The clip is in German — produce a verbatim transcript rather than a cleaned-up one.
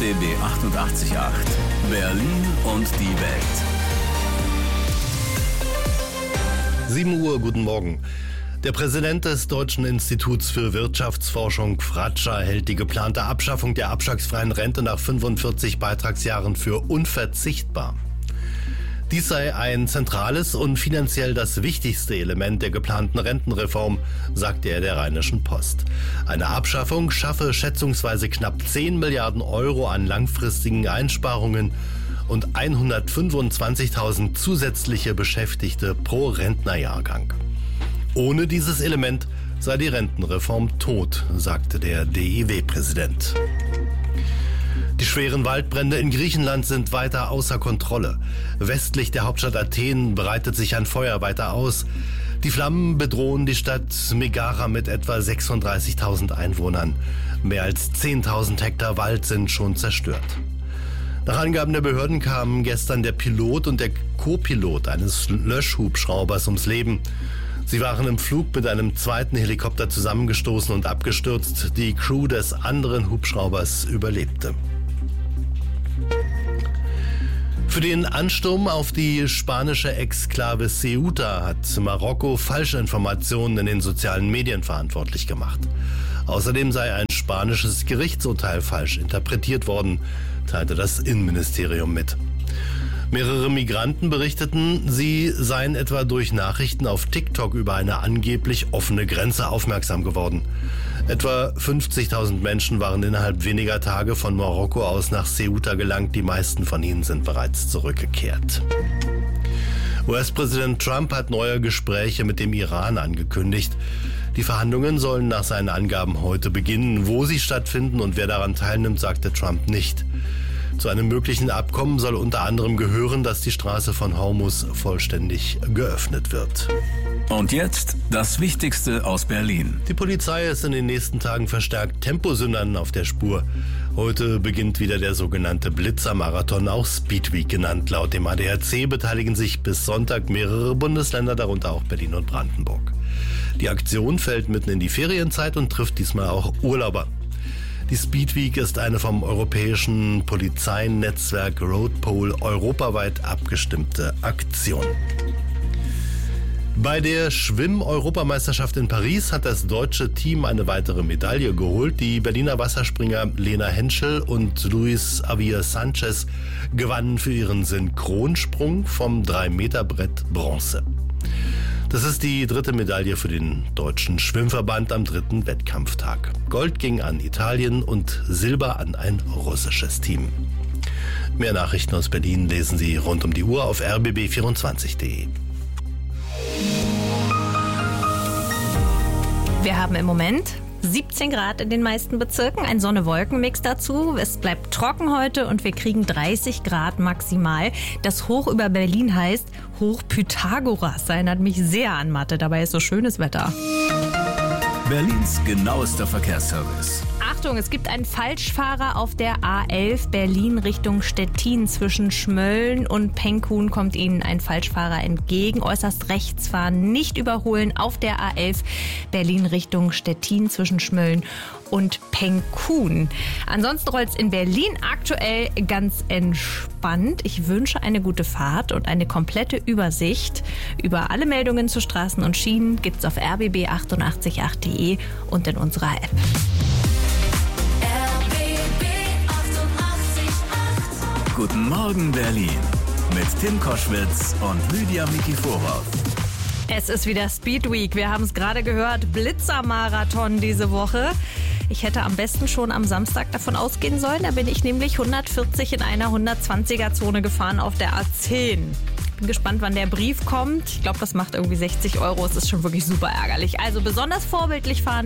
B B achtundachtzig Komma acht. Berlin und die Welt. sieben Uhr, guten Morgen. Der Präsident des Deutschen Instituts für Wirtschaftsforschung, Fratscher, hält die geplante Abschaffung der abschlagsfreien Rente nach fünfundvierzig Beitragsjahren für unverzichtbar. Dies sei ein zentrales und finanziell das wichtigste Element der geplanten Rentenreform, sagte er der Rheinischen Post. Eine Abschaffung schaffe schätzungsweise knapp zehn Milliarden Euro an langfristigen Einsparungen und hundertfünfundzwanzigtausend zusätzliche Beschäftigte pro Rentnerjahrgang. Ohne dieses Element sei die Rentenreform tot, sagte der D I W-Präsident. Die schweren Waldbrände in Griechenland sind weiter außer Kontrolle. Westlich der Hauptstadt Athen breitet sich ein Feuer weiter aus. Die Flammen bedrohen die Stadt Megara mit etwa sechsunddreißigtausend Einwohnern. Mehr als zehntausend Hektar Wald sind schon zerstört. Nach Angaben der Behörden kamen gestern der Pilot und der Co-Pilot eines Löschhubschraubers ums Leben. Sie waren im Flug mit einem zweiten Helikopter zusammengestoßen und abgestürzt. Die Crew des anderen Hubschraubers überlebte. Für den Ansturm auf die spanische Exklave Ceuta hat Marokko Falschinformationen in den sozialen Medien verantwortlich gemacht. Außerdem sei ein spanisches Gerichtsurteil falsch interpretiert worden, teilte das Innenministerium mit. Mehrere Migranten berichteten, sie seien etwa durch Nachrichten auf TikTok über eine angeblich offene Grenze aufmerksam geworden. Etwa fünfzigtausend Menschen waren innerhalb weniger Tage von Marokko aus nach Ceuta gelangt. Die meisten von ihnen sind bereits zurückgekehrt. U S-Präsident Trump hat neue Gespräche mit dem Iran angekündigt. Die Verhandlungen sollen nach seinen Angaben heute beginnen. Wo sie stattfinden und wer daran teilnimmt, sagte Trump nicht. Zu einem möglichen Abkommen soll unter anderem gehören, dass die Straße von Hormuz vollständig geöffnet wird. Und jetzt das Wichtigste aus Berlin. Die Polizei ist in den nächsten Tagen verstärkt Temposündern auf der Spur. Heute beginnt wieder der sogenannte Blitzermarathon, auch Speedweek genannt. Laut dem A D A C beteiligen sich bis Sonntag mehrere Bundesländer, darunter auch Berlin und Brandenburg. Die Aktion fällt mitten in die Ferienzeit und trifft diesmal auch Urlauber. Die Speedweek ist eine vom europäischen Polizeinetzwerk Roadpol europaweit abgestimmte Aktion. Bei der Schwimm-Europameisterschaft in Paris hat das deutsche Team eine weitere Medaille geholt. Die Berliner Wasserspringer Lena Henschel und Luis Avia Sanchez gewannen für ihren Synchronsprung vom drei Meter Brett Bronze. Das ist die dritte Medaille für den deutschen Schwimmverband am dritten Wettkampftag. Gold ging an Italien und Silber an ein russisches Team. Mehr Nachrichten aus Berlin lesen Sie rund um die Uhr auf r b b vierundzwanzig punkt de. Wir haben im Moment siebzehn Grad in den meisten Bezirken, ein Sonne-Wolken-Mix dazu. Es bleibt trocken heute und wir kriegen dreißig Grad maximal. Das Hoch über Berlin heißt Hoch Pythagoras. Erinnert mich sehr an Mathe, dabei ist so schönes Wetter. Berlins genauester Verkehrsservice. Achtung, es gibt einen Falschfahrer auf der A elf Berlin Richtung Stettin. Zwischen Schmölln und Penkhuhn kommt Ihnen ein Falschfahrer entgegen. Äußerst rechts fahren, nicht überholen auf der A elf Berlin Richtung Stettin zwischen Schmölln und Penkhuhn. Ansonsten rollt es in Berlin aktuell ganz entspannt. Ich wünsche eine gute Fahrt und eine komplette Übersicht über alle Meldungen zu Straßen und Schienen gibt's auf r b b achtundachtzig punkt acht punkt de und in unserer App. Guten Morgen Berlin mit Tim Koschwitz und Lydia Mikiforov. Es ist wieder Speed Week. Wir haben es gerade gehört, Blitzermarathon diese Woche. Ich hätte am besten schon am Samstag davon ausgehen sollen. Da bin ich nämlich hundertvierzig in einer hundertzwanziger-Zone gefahren auf der A zehn. Bin gespannt, wann der Brief kommt. Ich glaube, das macht irgendwie sechzig Euro. Es ist schon wirklich super ärgerlich. Also besonders vorbildlich fahren